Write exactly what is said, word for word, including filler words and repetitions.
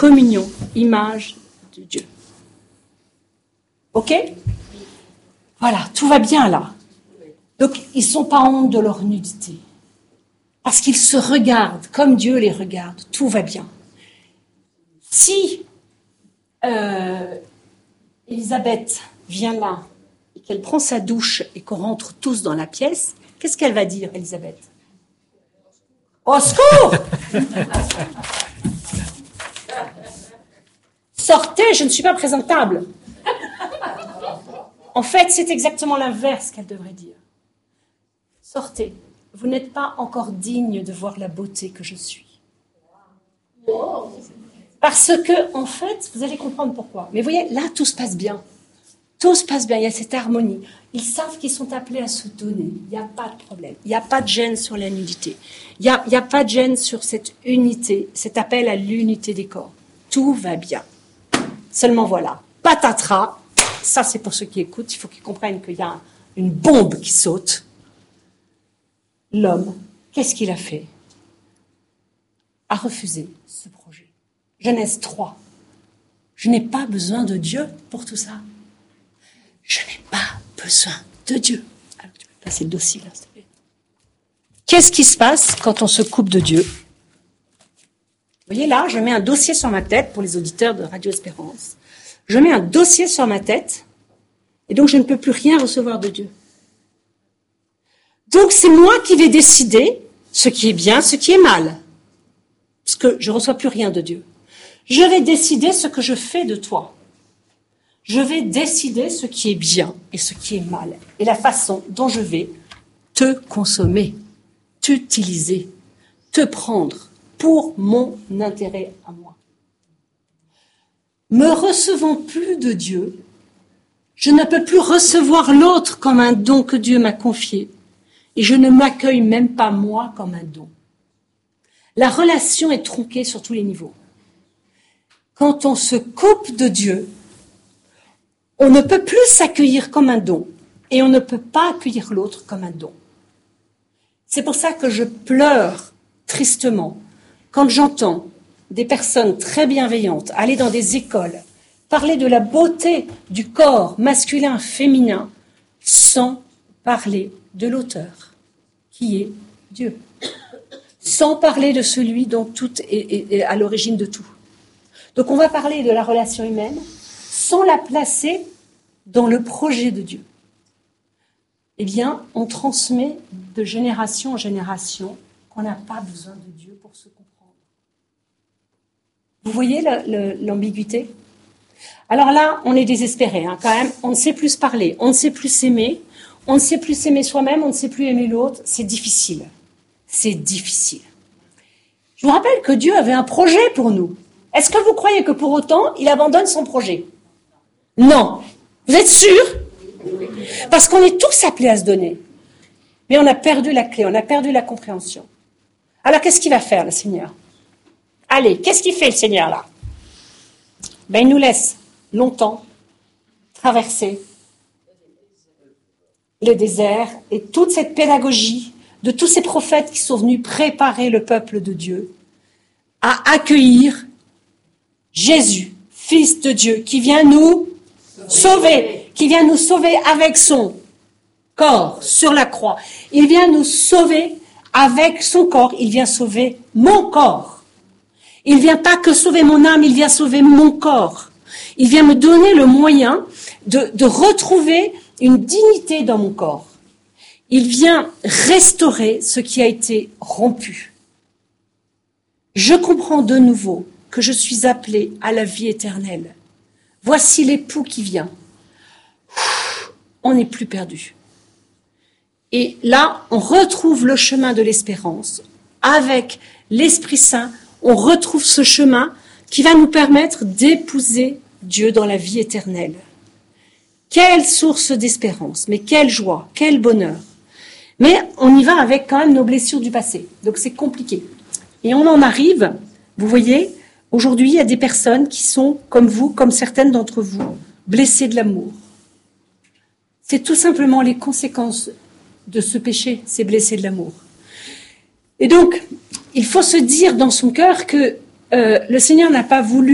communion, image de Dieu. Ok ? Voilà, tout va bien là. Donc, ils ne sont pas en honte de leur nudité. Parce qu'ils se regardent comme Dieu les regarde. Tout va bien. Si euh, Elisabeth vient là et qu'elle prend sa douche et qu'on rentre tous dans la pièce, qu'est-ce qu'elle va dire, Elisabeth ? Au secours ! Sortez, je ne suis pas présentable. En fait, c'est exactement l'inverse qu'elle devrait dire. Sortez, vous n'êtes pas encore digne de voir la beauté que je suis. Parce que, en fait, vous allez comprendre pourquoi. Mais vous voyez, là, tout se passe bien. Tout se passe bien, il y a cette harmonie. Ils savent qu'ils sont appelés à se donner. Il n'y a pas de problème. Il n'y a pas de gêne sur la nudité. Il n'y a, il n'y a pas de gêne sur cette unité, cet appel à l'unité des corps. Tout va bien. Seulement voilà, patatras, ça c'est pour ceux qui écoutent, il faut qu'ils comprennent qu'il y a une bombe qui saute. L'homme, qu'est-ce qu'il a fait ? A refusé ce projet. Genèse trois. Je n'ai pas besoin de Dieu pour tout ça. Je n'ai pas besoin de Dieu. Alors tu peux passer le dossier là, s'il te plaît. Qu'est-ce qui se passe quand on se coupe de Dieu ? Vous voyez là, je mets un dossier sur ma tête pour les auditeurs de Radio Espérance. Je mets un dossier sur ma tête et donc je ne peux plus rien recevoir de Dieu. Donc c'est moi qui vais décider ce qui est bien, ce qui est mal. Parce que je ne reçois plus rien de Dieu. Je vais décider ce que je fais de toi. Je vais décider ce qui est bien et ce qui est mal. Et la façon dont je vais te consommer, t'utiliser, te prendre pour mon intérêt à moi. Me recevant plus de Dieu, je ne peux plus recevoir l'autre comme un don que Dieu m'a confié. Et je ne m'accueille même pas moi comme un don. La relation est tronquée sur tous les niveaux. Quand on se coupe de Dieu, on ne peut plus s'accueillir comme un don et on ne peut pas accueillir l'autre comme un don. C'est pour ça que je pleure tristement quand j'entends des personnes très bienveillantes aller dans des écoles, parler de la beauté du corps masculin, féminin, sans parler de l'auteur, qui est Dieu, sans parler de celui dont tout est, est, est à l'origine de tout. Donc on va parler de la relation humaine sans la placer dans le projet de Dieu. Eh bien, on transmet de génération en génération qu'on n'a pas besoin de Dieu pour se comprendre. Vous voyez le, le, l'ambiguïté ? Alors là, on est désespéré, hein, quand même. On ne sait plus se parler, on ne sait plus s'aimer, on ne sait plus s'aimer soi-même, on ne sait plus aimer l'autre. C'est difficile. C'est difficile. Je vous rappelle que Dieu avait un projet pour nous. Est-ce que vous croyez que pour autant, il abandonne son projet ? Non. Vous êtes sûrs ? Parce qu'on est tous appelés à se donner. Mais on a perdu la clé, on a perdu la compréhension. Alors qu'est-ce qu'il va faire, le Seigneur ? Allez, qu'est-ce qu'il fait, le Seigneur, là ? Ben, il nous laisse longtemps traverser le désert et toute cette pédagogie de tous ces prophètes qui sont venus préparer le peuple de Dieu à accueillir Jésus, Fils de Dieu, qui vient nous sauver, qui vient nous sauver avec son corps sur la croix. Il vient nous sauver avec son corps, il vient sauver mon corps. Il vient pas que sauver mon âme, il vient sauver mon corps. Il vient me donner le moyen de, de retrouver une dignité dans mon corps. Il vient restaurer ce qui a été rompu. Je comprends de nouveau que je suis appelée à la vie éternelle. Voici l'époux qui vient. On n'est plus perdu. Et là, on retrouve le chemin de l'espérance. Avec l'Esprit Saint, on retrouve ce chemin qui va nous permettre d'épouser Dieu dans la vie éternelle. Quelle source d'espérance, mais quelle joie, quel bonheur. Mais on y va avec quand même nos blessures du passé. Donc c'est compliqué. Et on en arrive, vous voyez, aujourd'hui il y a des personnes qui sont comme vous, comme certaines d'entre vous, blessées de l'amour. C'est tout simplement les conséquences de ce péché, ces blessés de l'amour. Et donc, il faut se dire dans son cœur que euh, le Seigneur n'a pas voulu